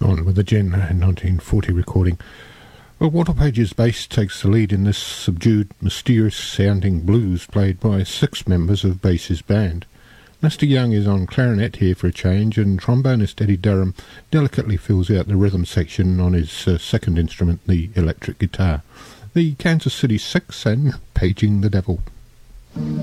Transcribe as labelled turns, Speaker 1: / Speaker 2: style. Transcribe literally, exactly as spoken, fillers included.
Speaker 1: on with the Gen nineteen forty recording. Well, Walter Page's bass takes the lead in this subdued, mysterious-sounding blues played by six members of Bass's band. Mister Young is on clarinet here for a change, and trombonist Eddie Durham delicately fills out the rhythm section on his uh, second instrument, the electric guitar. The Kansas City Six and Paging the Devil.